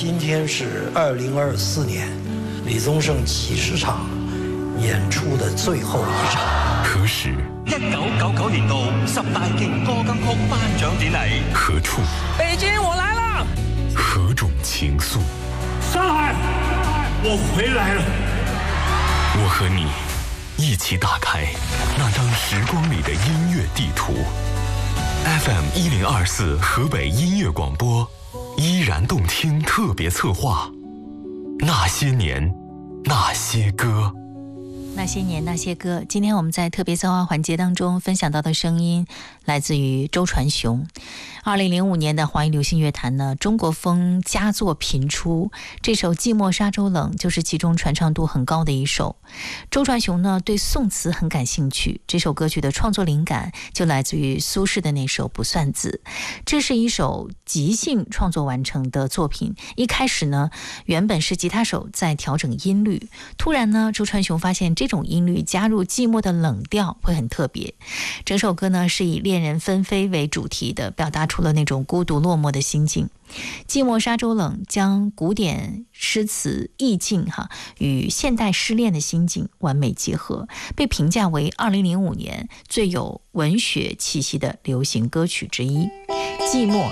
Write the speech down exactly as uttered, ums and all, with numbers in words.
今天是二零二四年李宗盛七十场演出的最后一场。 何时？ 一九九九年度十大勁歌金曲頒獎典禮。 何處？ 北京，我來了。 何種情愫？ 上海，我回來了。 我和你一起打開那張時光裡的音樂地圖。F M 一零二四河北音樂廣播，依然動聽特別策劃。那些年，那些歌。 那些年那些歌，今天我们在特别策划环节当中分享到的声音来自于周传雄。二零零五年的华语流行乐坛呢，中国风佳作频出，这首《寂寞沙洲冷》就是其中传唱度很高的一首。周传雄呢对宋词很感兴趣，这首歌曲的创作灵感就来自于苏轼的那首《不算子》。这是一首即兴创作完成的作品，一开始呢原本是吉他手在调整音律，突然呢周传雄发现这这种音律加入寂寞的冷调会很特别。整首歌呢是以恋人纷飞为主题的，表达出了那种孤独落寞的心境。寂寞沙洲冷将古典诗词意境哈与现代失恋的心境完美结合，被评价为二零零五年最有文学气息的流行歌曲之一。寂寞